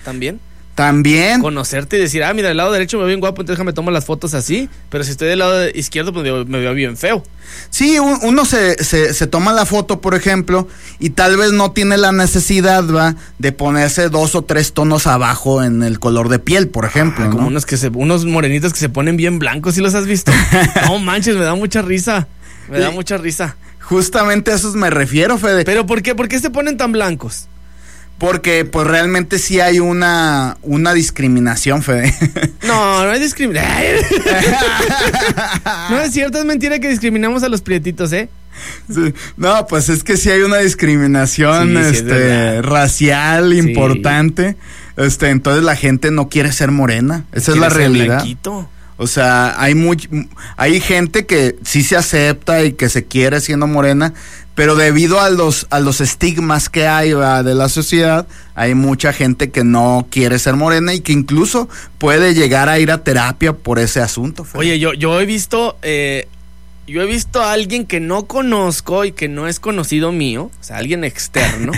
También. Conocerte y decir, mira, del lado derecho me veo bien guapo, entonces déjame tomar las fotos así, pero si estoy del lado izquierdo, pues me veo bien feo. Sí, uno se toma la foto, por ejemplo, y tal vez no tiene la necesidad, de ponerse 2 o 3 tonos abajo en el color de piel, por ejemplo, ¿no? Como unos morenitos que se ponen bien blancos, ¿sí los has visto? No manches, me da mucha risa. Justamente a esos me refiero, Fede. ¿Pero por qué? ¿Por qué se ponen tan blancos? Porque pues realmente sí hay una discriminación, Fede. No hay discriminación. No es cierto, es mentira que discriminamos a los prietitos, ¿eh? Sí. No, pues es que sí hay una discriminación racial importante. Entonces la gente no quiere ser morena. Esa es la realidad. Blanquito. O sea, hay gente que sí se acepta y que se quiere siendo morena, pero debido a los estigmas que hay de la sociedad, hay mucha gente que no quiere ser morena y que incluso puede llegar a ir a terapia por ese asunto. Oye, yo he visto a alguien que no conozco y que no es conocido mío, o sea, alguien externo.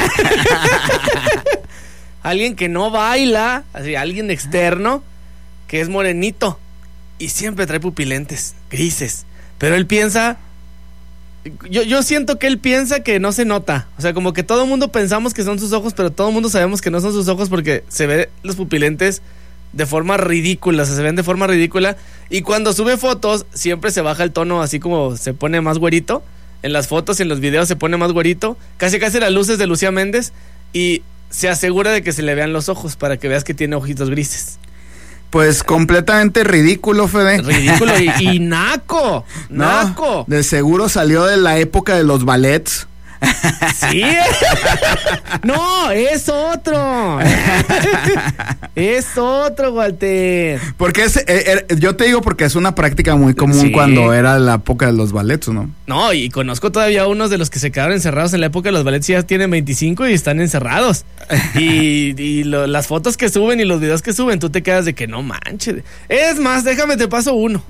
Alguien que no baila, así, alguien externo que es morenito. Y siempre trae pupilentes grises. Pero él piensa... Yo siento que él piensa que no se nota. O sea, como que todo el mundo pensamos que son sus ojos, pero todo el mundo sabemos que no son sus ojos porque se ve los pupilentes de forma ridícula. O sea, se ven de forma ridícula. Y cuando sube fotos, siempre se baja el tono, así como se pone más güerito. En las fotos y en los videos se pone más güerito. Casi las luces de Lucía Méndez. Y se asegura de que se le vean los ojos para que veas que tiene ojitos grises. Pues completamente ridículo, Fede. Ridículo y naco. No, de seguro salió de la época de los ballets. Sí. No, es otro. Es otro, Walter. Porque yo te digo porque es una práctica muy común cuando era la época de los ballets, ¿no? No, y conozco todavía unos de los que se quedaron encerrados en la época de los ballets, ya tienen 25 y están encerrados. Las fotos que suben y los videos que suben, tú te quedas de que no manches. Es más, déjame te paso uno.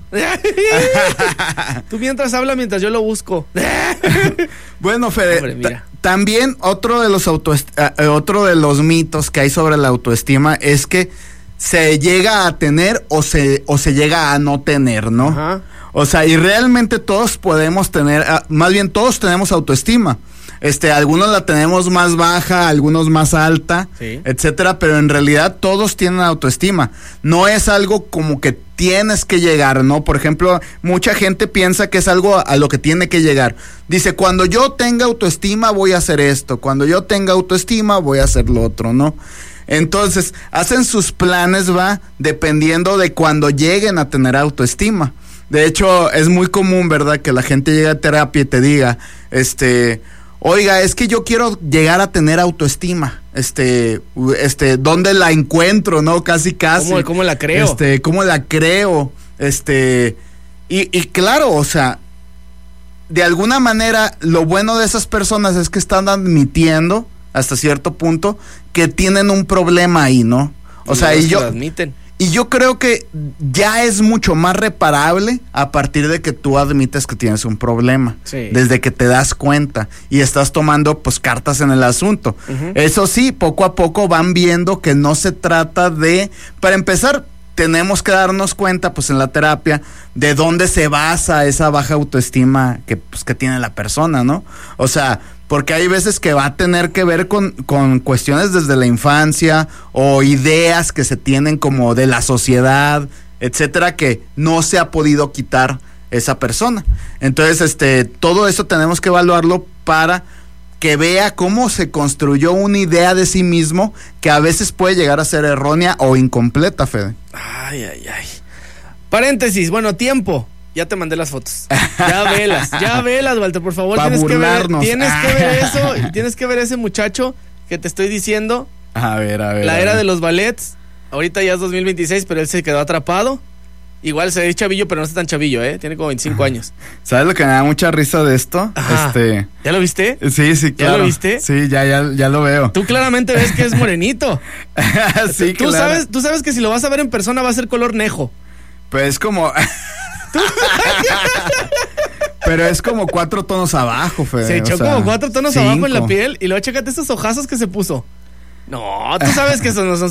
Tú mientras habla, mientras yo lo busco. Bueno, Fede, también otro de los mitos que hay sobre la autoestima es que se llega a tener o se llega a no tener, ¿no? Ajá. O sea, y realmente todos podemos tener, más bien todos tenemos autoestima. Algunos la tenemos más baja, algunos más alta, etcétera, pero en realidad todos tienen autoestima. No es algo como que tienes que llegar, ¿no? Por ejemplo, mucha gente piensa que es algo a lo que tiene que llegar. Dice, cuando yo tenga autoestima voy a hacer esto, cuando yo tenga autoestima voy a hacer lo otro, ¿no? Entonces, hacen sus planes, dependiendo de cuando lleguen a tener autoestima. De hecho, es muy común, ¿verdad? Que la gente llegue a terapia y te diga, oiga, es que yo quiero llegar a tener autoestima. ¿Dónde la encuentro, no? Casi. ¿Cómo la creo? ¿Cómo la creo? Y claro, o sea, de alguna manera, lo bueno de esas personas es que están admitiendo, hasta cierto punto, que tienen un problema ahí, ¿no? O sea, lo admiten. Y yo creo que ya es mucho más reparable a partir de que tú admites que tienes un problema. Sí. Desde que te das cuenta y estás tomando pues cartas en el asunto. Uh-huh. Eso sí, poco a poco van viendo que no se trata de... Para empezar, tenemos que darnos cuenta pues en la terapia de dónde se basa esa baja autoestima que tiene la persona, ¿no? O sea... Porque hay veces que va a tener que ver con cuestiones desde la infancia o ideas que se tienen como de la sociedad, etcétera, que no se ha podido quitar esa persona. Entonces, todo eso tenemos que evaluarlo para que vea cómo se construyó una idea de sí mismo que a veces puede llegar a ser errónea o incompleta, Fede. Ay. Paréntesis, bueno, tiempo. Ya te mandé las fotos. Ya velas, Walter, por favor. Tienes que ver eso. Tienes que ver ese muchacho que te estoy diciendo. A ver. La era de los ballets. Ahorita ya es 2026, pero él se quedó atrapado. Igual se ve chavillo, pero no está tan chavillo, Tiene como 25 años. ¿Sabes lo que me da mucha risa de esto? Ajá. ¿Ya lo viste? Sí, claro. ¿Ya lo viste? Sí, ya lo veo. Tú claramente ves que es morenito. Sí, claro. Tú sabes que si lo vas a ver en persona va a ser color nejo. Pues como... Pero es como 4 tonos abajo, Fede. Se echó como 4 tonos 5. Abajo en la piel. Y luego chécate estos ojazos que se puso. No, tú sabes que eso no son